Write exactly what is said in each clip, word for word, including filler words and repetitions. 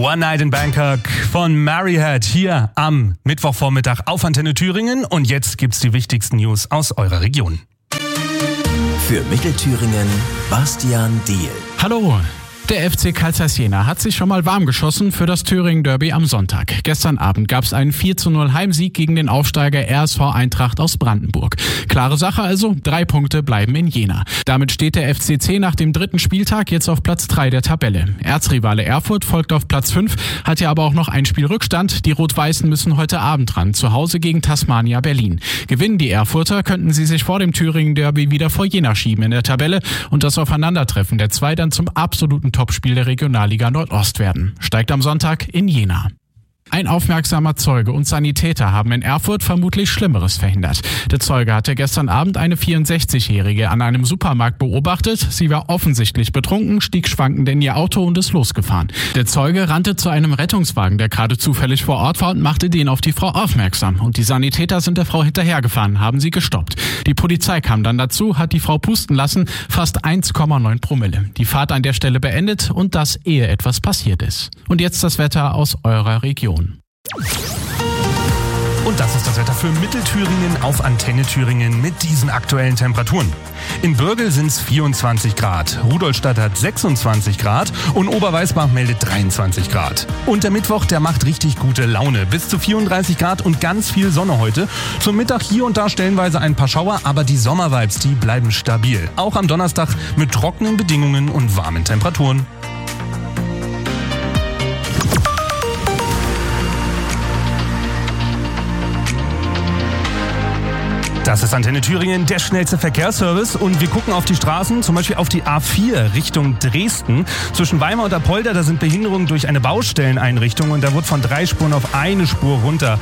One Night in Bangkok von Maryhead hier am Mittwochvormittag auf Antenne Thüringen. Und jetzt gibt's die wichtigsten News aus eurer Region. Für Mittelthüringen Bastian Diehl. Hallo. Der F C Carl Zeiss Jena hat sich schon mal warm geschossen für das Thüringen-Derby am Sonntag. Gestern Abend gab es einen vier zu null Heimsieg gegen den Aufsteiger R S V Eintracht aus Brandenburg. Klare Sache also, drei Punkte bleiben in Jena. Damit steht der F C C nach dem dritten Spieltag jetzt auf Platz drei der Tabelle. Erzrivale Erfurt folgt auf Platz fünf, hat ja aber auch noch ein Spiel Rückstand. Die Rot-Weißen müssen heute Abend ran, zu Hause gegen Tasmania Berlin. Gewinnen die Erfurter, könnten sie sich vor dem Thüringen-Derby wieder vor Jena schieben in der Tabelle und das Aufeinandertreffen der zwei dann zum absoluten Topspiel der Regionalliga Nordost werden. Steigt am Sonntag in Jena. Ein aufmerksamer Zeuge und Sanitäter haben in Erfurt vermutlich Schlimmeres verhindert. Der Zeuge hatte gestern Abend eine vierundsechzigjährige an einem Supermarkt beobachtet. Sie war offensichtlich betrunken, stieg schwankend in ihr Auto und ist losgefahren. Der Zeuge rannte zu einem Rettungswagen, der gerade zufällig vor Ort war, und machte den auf die Frau aufmerksam. Und die Sanitäter sind der Frau hinterhergefahren, haben sie gestoppt. Die Polizei kam dann dazu, hat die Frau pusten lassen, fast eins Komma neun Promille. Die Fahrt an der Stelle beendet und das, ehe etwas passiert ist. Und jetzt das Wetter aus eurer Region. Und das ist das Wetter für Mittelthüringen auf Antenne Thüringen mit diesen aktuellen Temperaturen. In Bürgel sind es vierundzwanzig Grad, Rudolstadt hat sechsundzwanzig Grad und Oberweißbach meldet dreiundzwanzig Grad. Und der Mittwoch, der macht richtig gute Laune. Bis zu vierunddreißig Grad und ganz viel Sonne heute. Zum Mittag hier und da stellenweise ein paar Schauer, aber die Sommervibes, die bleiben stabil. Auch am Donnerstag mit trockenen Bedingungen und warmen Temperaturen. Das ist Antenne Thüringen, der schnellste Verkehrsservice, und wir gucken auf die Straßen, zum Beispiel auf die A vier Richtung Dresden. Zwischen Weimar und Apolda, da sind Behinderungen durch eine Baustelleneinrichtung und da wird von drei Spuren auf eine Spur runter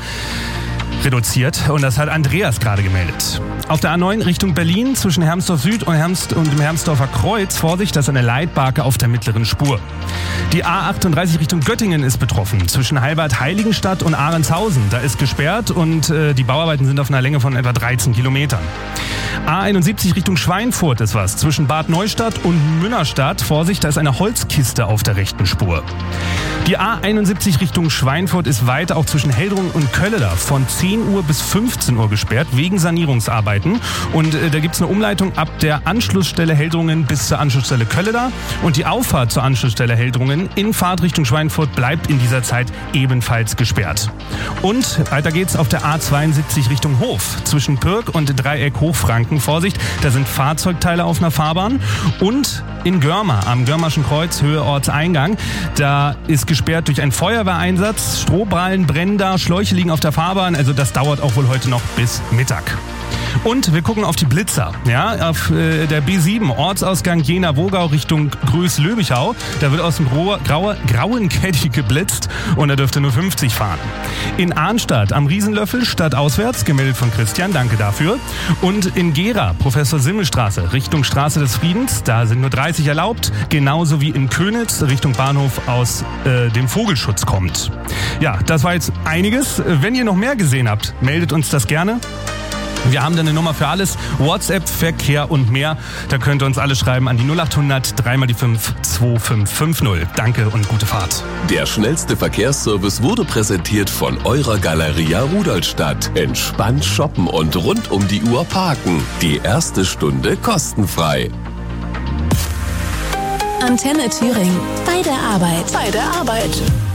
reduziert, und das hat Andreas gerade gemeldet. Auf der A neun Richtung Berlin zwischen Hermsdorf Süd und, Hermst und dem Hermsdorfer Kreuz, Vorsicht, das ist eine Leitbarke auf der mittleren Spur. Die A achtunddreißig Richtung Göttingen ist betroffen, zwischen Heilbad-Heiligenstadt und Ahrenshausen. Da ist gesperrt und äh, die Bauarbeiten sind auf einer Länge von etwa dreizehn Kilometern. A einundsiebzig Richtung Schweinfurt ist was, zwischen Bad Neustadt und Münnerstadt. Vorsicht, da ist eine Holzkiste auf der rechten Spur. Die A einundsiebzig Richtung Schweinfurt ist weiter auch zwischen Heldrungen und Kölleler von zehn Uhr bis fünfzehn Uhr gesperrt, wegen Sanierungsarbeiten. Und äh, da gibt es eine Umleitung ab der Anschlussstelle Heldrungen bis zur Anschlussstelle Kölleler. Und die Auffahrt zur Anschlussstelle Heldrungen in Fahrtrichtung Schweinfurt bleibt in dieser Zeit ebenfalls gesperrt. Und weiter geht's auf der A zweiundsiebzig Richtung Hof, zwischen Pirk und Dreieck Hochfranken. Vorsicht, da sind Fahrzeugteile auf einer Fahrbahn. Und in Görma, am Görmerschen Kreuz, Höhe Ortseingang, da ist gesperrt durch einen Feuerwehreinsatz. Strohballen brennen da, Schläuche liegen auf der Fahrbahn, also das dauert auch wohl heute noch bis Mittag. Und wir gucken auf die Blitzer, ja, auf äh, der B sieben, Ortsausgang Jena-Wogau Richtung Größ-Löbichau. Da wird aus dem Gro- Grau- grauen Caddy geblitzt und da dürfte nur fünfzig fahren. In Arnstadt am Riesenlöffel stadtauswärts, gemeldet von Christian, danke dafür. Und in Gera, Professor-Simmel-Straße, Richtung Straße des Friedens, da sind nur dreißig erlaubt. Genauso wie in Könitz, Richtung Bahnhof aus äh, dem Vogelschutz kommt. Ja, das war jetzt einiges. Wenn ihr noch mehr gesehen habt, meldet uns das gerne. Wir haben da eine Nummer für alles, WhatsApp, Verkehr und mehr. Da könnt ihr uns alle schreiben an die null achthundert drei mal die fünf zwei fünf fünf null. Danke und gute Fahrt. Der schnellste Verkehrsservice wurde präsentiert von eurer Galeria Rudolstadt. Entspannt shoppen und rund um die Uhr parken. Die erste Stunde kostenfrei. Antenne Thüringen. Bei der Arbeit. Bei der Arbeit.